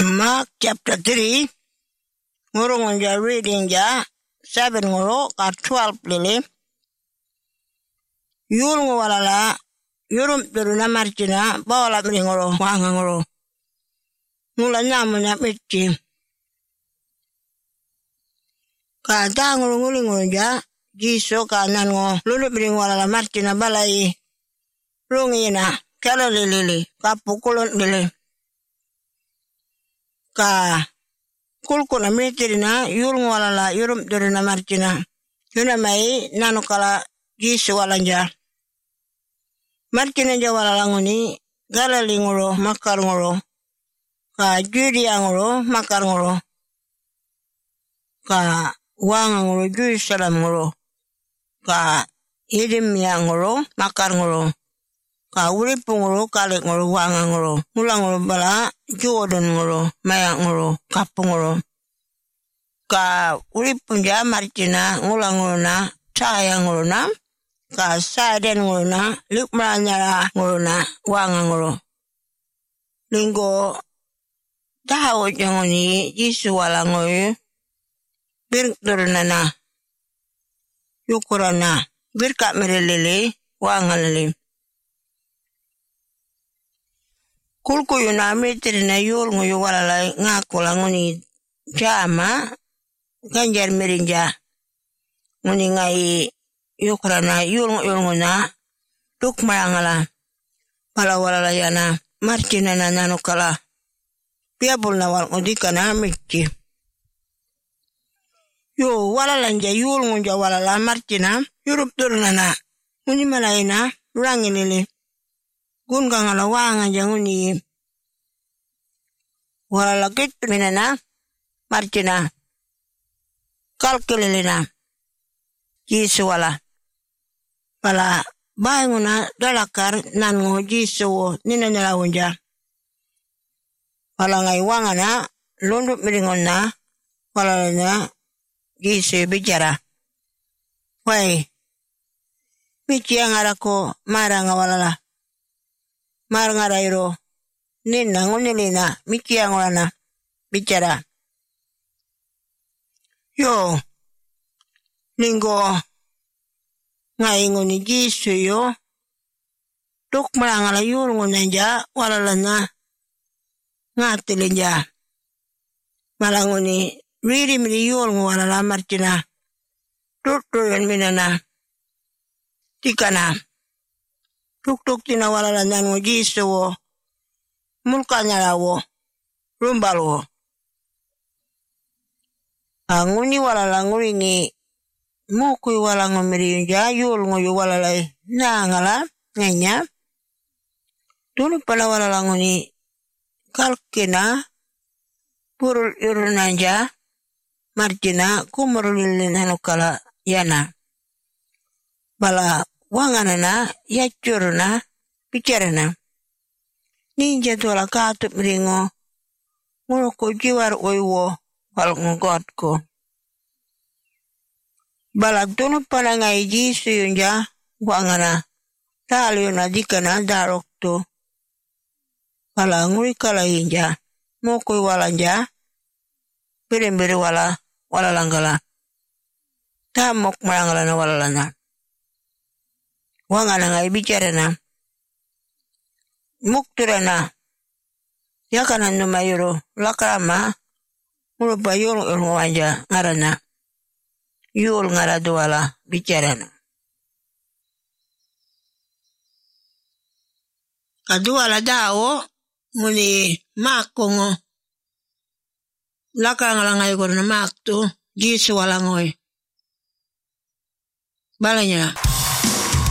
Mark chapter 3, ngurung ja reading ja 7 nguro ka 12 lili. Yul ngwalala yurum turuna marchina bawala nguro wanga nguro. Ngula nyamu na michi. Ka ta ngulu ja jiso ka nango lulu ngwalala marchina balai. Rungina kala lili kapukulun lili. Ka kulkuna mitirina yul ngwalala yurum turuna marchina. Yuna mai nanukala jiso walanja. Marchina ja walala nguni galali nguro makar nguro. Ka judi nguro makar nguro. Ka wanga nguro judi salam nguro. Ka idim nguro makar nguro. Ka uripu nguro kalik nguro wanga nguro. Mula nguro bala Jordan nguro maya nguro kapu nguro. Ka uripu ja marchina ngula nguro na saya nguro na. Ka saden nguro na lukmanya nguro na wanga nguro. Linggo tahu jangoni Yesu wala nguro. Birturna na yukurana birka merelele wanga lele. Kulku yuna mitrina yul nguyu walala ngakula nguni jama ganjar merinja. Nguni ngai yukurana yul nguna duk mayangala. Pala walala yana marchina na nanukala. Piabul na wal ngudika na michi. Yo walala nja yul ngunja walala marchina yurup turna na. Nguni malaina rangilili. Gunga ngala wanga janguni walala kitminana marchina kalkililina Yesu wala pala baynguna dalakar nango Yesu nina nyalawunja pala ngai wanga na lundup miringona walala na Yesu bicara wai michi angarako maranga walala marangarairo nina ngunilina miki angwana bicara yo linggo ngai nguni Yesu yo tuk marangala yul ngunanja walalana ngatilinja malanguni riri miri yul ngwalala marchina tutuyan minana tikana tuk tina walala nanu Yesu wo mulkanya lawo rumbalo anguni walala nguringi mukui wala ngomiri jayul ngoyu walala nangala ngenya dulu pala walala nguni kalkina purul irunanja marjina kumurulilin hanukala yana bala wanganana yacurna bicarana ninja tuala katup ringo nguroko jiwar oiwo wal ngotko balak tunu panangai Yesu yunja wangana tali yuna dikana darokto bala nguri kala inja mokoi walanja biri wala langgala tamok marangala na walalana wangana ngai bicarana mukturana yakana numayuro lakrama murupa yul ngwanja ngarana yul ngaraduala bicarana kaduala dawo muni makongo lakrama ngai korna maktu Yesu walangoy balanya